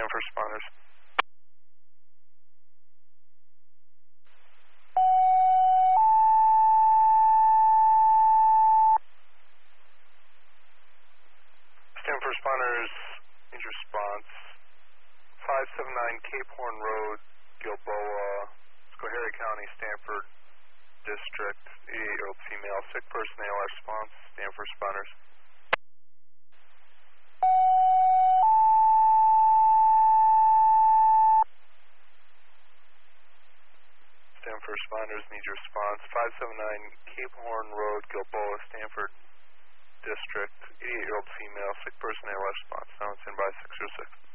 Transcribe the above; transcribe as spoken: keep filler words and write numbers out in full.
Stand for responders. Stand for responders, need your response. five seven nine Cape Horn Road, Gilboa, Schoharie County, Stanford District, eighty-eight-year-old female, sick person, A L R response. Stand for responders. Stand for responders, need your response. five seven nine Cape Horn Road, Gilboa, Stanford District, eighty-eight-year-old female, sick person, A L R response. Now it's in by six oh six.